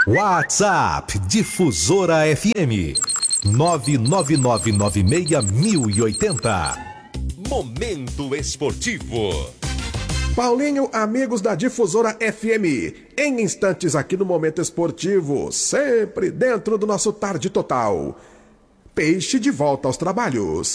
WhatsApp Difusora FM 999961080. Momento esportivo. Paulinho, amigos da Difusora FM, em instantes aqui no Momento Esportivo, sempre dentro do nosso Tarde Total. Peixe de volta aos trabalhos.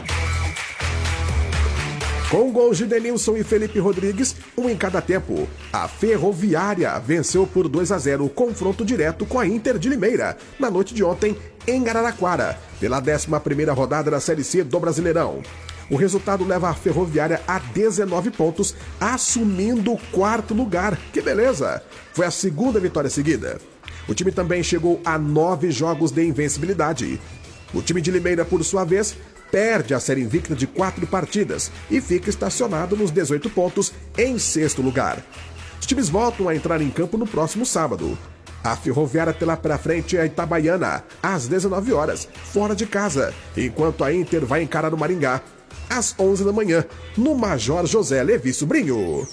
Com gols de Denilson e Felipe Rodrigues, um em cada tempo, a Ferroviária venceu por 2-0 o confronto direto com a Inter de Limeira, na noite de ontem, em Araraquara, pela 11ª rodada da Série C do Brasileirão. O resultado leva a Ferroviária a 19 pontos, assumindo o 4º lugar. Que beleza! Foi a 2ª vitória seguida. O time também chegou a 9 jogos de invencibilidade. O time de Limeira, por sua vez, perde a série invicta de 4 partidas e fica estacionado nos 18 pontos em 6º lugar. Os times voltam a entrar em campo no próximo sábado. A Ferroviária terá pela frente a Itabaiana, às 19 horas, fora de casa, enquanto a Inter vai encarar o Maringá, às 11 da manhã, no Major José Levi Sobrinho.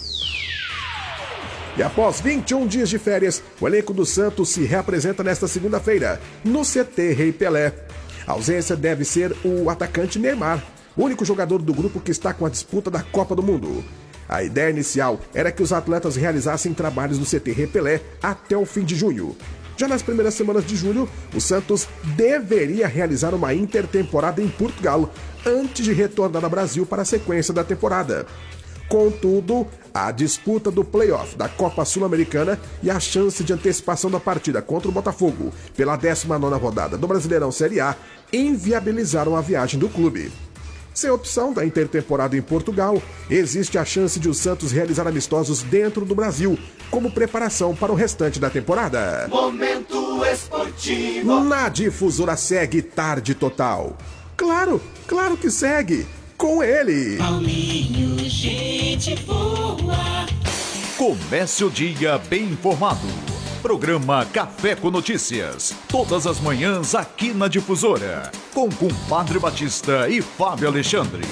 E após 21 dias de férias, o elenco do Santos se reapresenta nesta segunda-feira, no CT Rei Pelé. A ausência deve ser o atacante Neymar, o único jogador do grupo que está com a disputa da Copa do Mundo. A ideia inicial era que os atletas realizassem trabalhos no CT Rei Pelé até o fim de junho. Já nas primeiras semanas de julho, o Santos deveria realizar uma intertemporada em Portugal, antes de retornar ao Brasil para a sequência da temporada. Contudo, a disputa do play-off da Copa Sul-Americana e a chance de antecipação da partida contra o Botafogo pela 19ª rodada do Brasileirão Série A inviabilizaram a viagem do clube. Sem opção da intertemporada em Portugal, existe a chance de o Santos realizar amistosos dentro do Brasil, como preparação para o restante da temporada. Momento Esportivo. Na Difusora segue Tarde Total. Claro que segue. Com ele. Paulinho, gente boa. Comece o dia bem informado. Programa Café com Notícias. Todas as manhãs aqui na Difusora. Com Compadre Batista e Fábio Alexandre.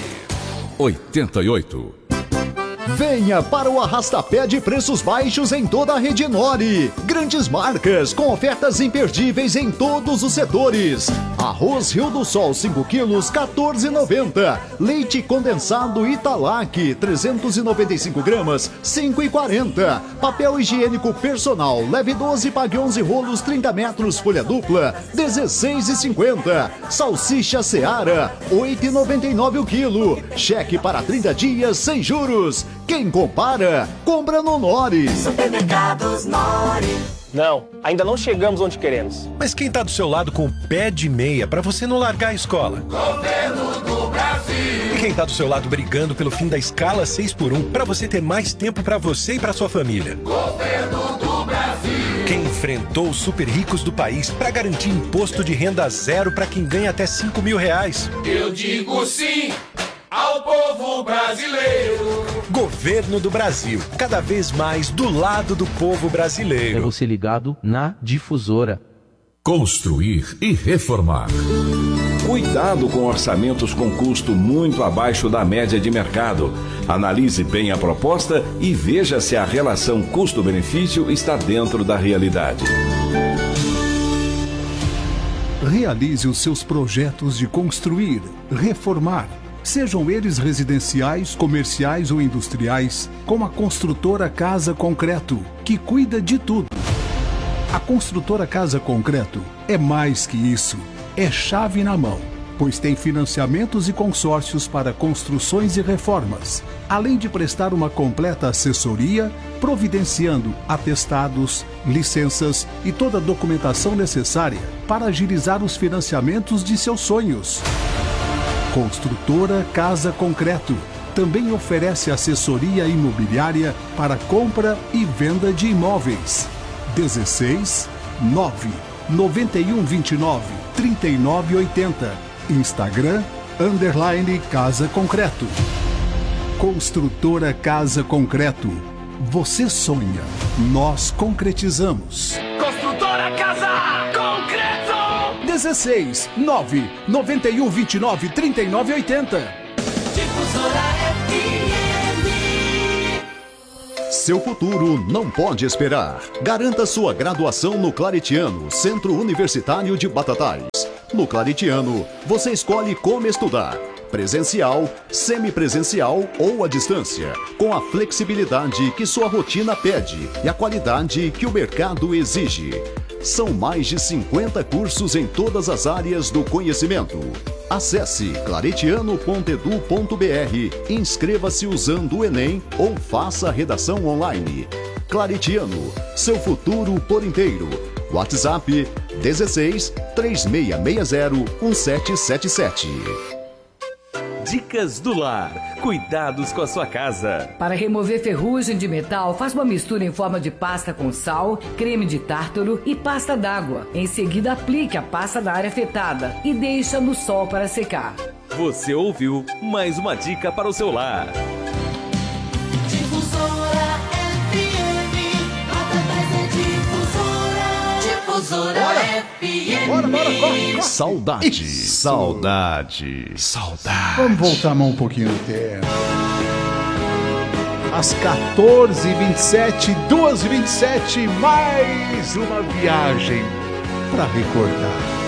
88. Venha para o arrastapé de preços baixos em toda a rede Nori. Grandes marcas com ofertas imperdíveis em todos os setores. Arroz Rio do Sol 5 quilos, 14,90. Leite condensado Italac, 395 gramas, 5,40. Papel higiênico personal, leve 12, pague 11 rolos, 30 metros, folha dupla, 16,50. Salsicha Seara, 8,99 o quilo. Cheque para 30 dias sem juros. Quem compara, compra no Nori. Supermercados Nori. Não, ainda não chegamos onde queremos. Mas quem tá do seu lado com o pé de meia pra você não largar a escola? Governo do Brasil. E quem tá do seu lado brigando pelo fim da escala 6x1 pra você ter mais tempo pra você e pra sua família? Governo do Brasil. Quem enfrentou os super ricos do país pra garantir imposto de renda zero pra quem ganha até R$5.000? Eu digo sim ao povo brasileiro. Governo do Brasil, cada vez mais do lado do povo brasileiro. É você ligado na Difusora. Construir e reformar. Cuidado com orçamentos com custo muito abaixo da média de mercado. Analise bem a proposta e veja se a relação custo-benefício está dentro da realidade. Realize os seus projetos de construir, reformar. Sejam eles residenciais, comerciais ou industriais, com a construtora Casa Concreto, que cuida de tudo. A construtora Casa Concreto é mais que isso, é chave na mão, pois tem financiamentos e consórcios para construções e reformas, além de prestar uma completa assessoria, providenciando atestados, licenças e toda a documentação necessária para agilizar os financiamentos de seus sonhos. Construtora Casa Concreto também oferece assessoria imobiliária para compra e venda de imóveis. 16 9 91 29 39 80. Instagram _Casa Concreto. Construtora Casa Concreto. Você sonha, nós concretizamos. Construtora Casa Concreto. 16 9 91 29 39 80. Difusora FM. Seu futuro não pode esperar. Garanta sua graduação no Claretiano, Centro Universitário de Batatais. No Claretiano, você escolhe como estudar. Presencial, semipresencial ou à distância, com a flexibilidade que sua rotina pede e a qualidade que o mercado exige. São mais de 50 cursos em todas as áreas do conhecimento. Acesse claretiano.edu.br, inscreva-se usando o Enem ou faça a redação online. Claretiano, seu futuro por inteiro. WhatsApp 16 3660 1777. Dicas do Lar. Cuidados com a sua casa. Para remover ferrugem de metal, faça uma mistura em forma de pasta com sal, creme de tártaro e pasta d'água. Em seguida, aplique a pasta na área afetada e deixe no sol para secar. Você ouviu mais uma dica para o seu lar. Difusora FM. Batatais é Difusora. Difusora FM. Bora, corre. Saudade. Saudade. Vamos voltar um pouquinho no tempo. Às 14h27, 2h27, mais uma viagem para recordar.